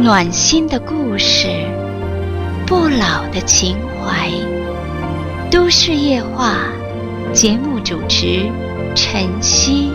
暖心的故事，不老的情怀。都市夜话节目主持晨曦。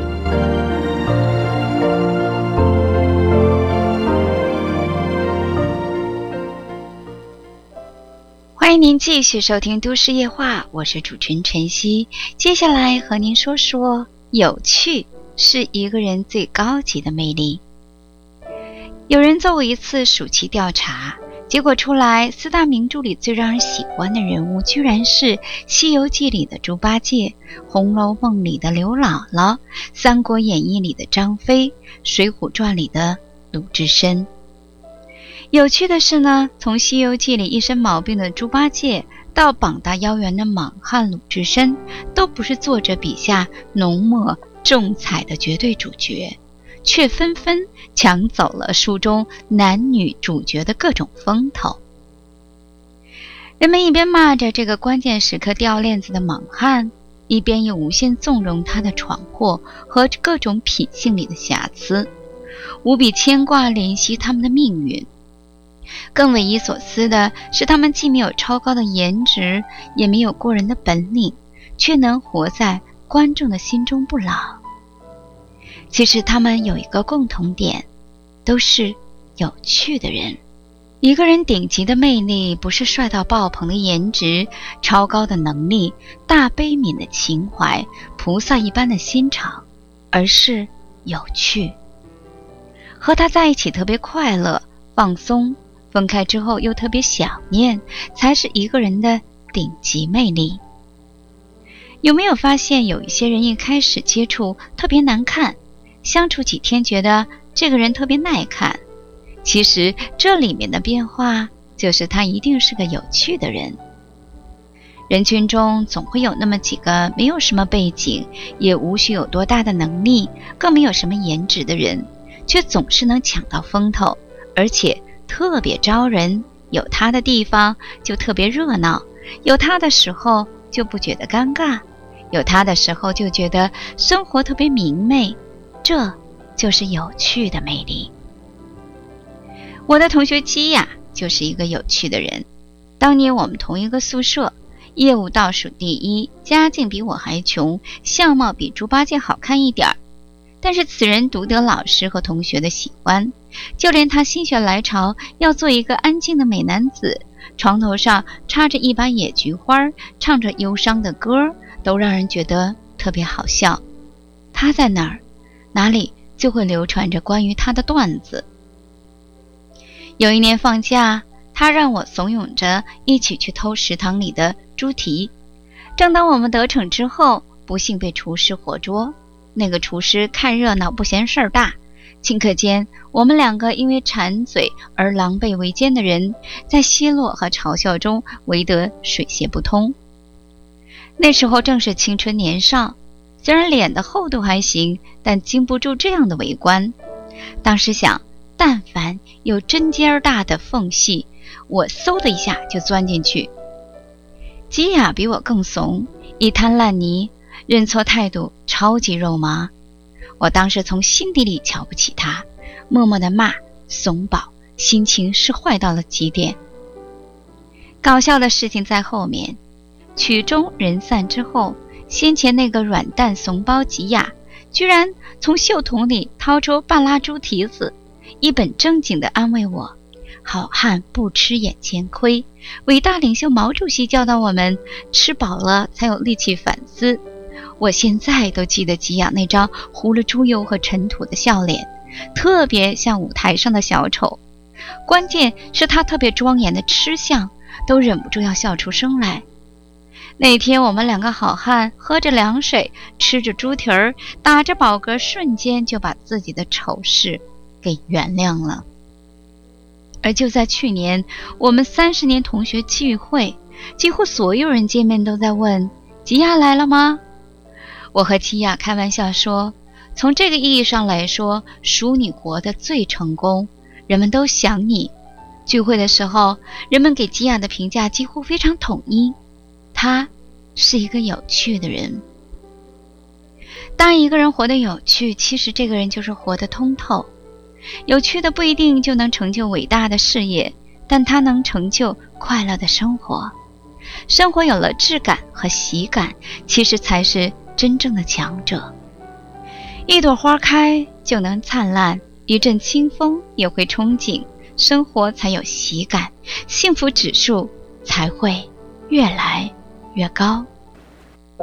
欢迎您继续收听都市夜话，我是主持人晨曦。接下来和您说说，有趣是一个人最高级的魅力。有人做过一次暑期调查，结果出来4大名著里最让人喜欢的人物居然是《西游记》里的猪八戒，《红楼梦》里的刘姥姥，《三国演义》里的张飞，《水浒传》里的鲁智深。有趣的是呢，从《西游记》里一身毛病的猪八戒到膀大腰圆的莽汉鲁智深，都不是作者笔下浓墨重彩的绝对主角，却纷纷抢走了书中男女主角的各种风头。人们一边骂着这个关键时刻掉链子的莽汉，一边又无限纵容他的闯祸和各种品性里的瑕疵，无比牵挂怜惜他们的命运。更匪夷所思的是，他们既没有超高的颜值，也没有过人的本领，却能活在观众的心中不老。其实他们有一个共同点，都是有趣的人。一个人顶级的魅力，不是帅到爆棚的颜值、超高的能力、大悲悯的情怀、菩萨一般的心肠，而是有趣。和他在一起特别快乐、放松，分开之后又特别想念，才是一个人的顶级魅力。有没有发现，有一些人一开始接触特别难看，相处几天觉得这个人特别耐看，其实这里面的变化就是他一定是个有趣的人。人群中总会有那么几个没有什么背景，也无需有多大的能力，更没有什么颜值的人，却总是能抢到风头，而且特别招人。有他的地方就特别热闹，有他的时候就不觉得尴尬，有他的时候就觉得生活特别明媚，这就是有趣的魅力。我的同学基亚就是一个有趣的人。当年我们同一个宿舍，业务倒数第一，家境比我还穷，相貌比猪八戒好看一点，但是此人独得老师和同学的喜欢，就连他心血来潮要做一个安静的美男子，床头上插着一把野菊花，唱着忧伤的歌，都让人觉得特别好笑。他在哪儿，哪里就会流传着关于他的段子。有一年放假，他让我怂恿着一起去偷食堂里的猪蹄。正当我们得逞之后，不幸被厨师活捉。那个厨师看热闹不嫌事儿大，顷刻间我们2个因为馋嘴而狼狈为奸的人，在奚落和嘲笑中围得水泄不通。那时候正是青春年少，虽然脸的厚度还行，但经不住这样的围观。当时想，但凡有针尖大的缝隙，我嗖的一下就钻进去。基亚比我更怂，一滩烂泥，认错态度超级肉麻。我当时从心底里瞧不起他，默默地骂怂宝，心情是坏到了极点。搞笑的事情在后面。曲终人散之后，先前那个软蛋怂包吉亚居然从袖筒里掏出半拉猪蹄子，一本正经地安慰我，好汉不吃眼前亏，伟大领袖毛主席教导我们，吃饱了才有力气反思。我现在都记得吉亚那张糊了猪油和尘土的笑脸，特别像舞台上的小丑。关键是他特别庄严的吃相，都忍不住要笑出声来。那天我们2个好汉喝着凉水，吃着猪蹄儿，打着饱嗝，瞬间就把自己的丑事给原谅了。而就在去年，我们30年同学聚会，几乎所有人见面都在问吉亚来了吗？我和吉亚开玩笑说，从这个意义上来说，属你活得最成功，人们都想你。聚会的时候，人们给吉亚的评价几乎非常统一，他是一个有趣的人。当一个人活得有趣，其实这个人就是活得通透。 有趣的不一定就能成就伟大的事业，但它能成就快乐的生活。生活有了质感和喜感，其实才是真正的强者。一朵花开就能灿烂，一阵清风也会憧憬，生活才有喜感，幸福指数才会越来越高。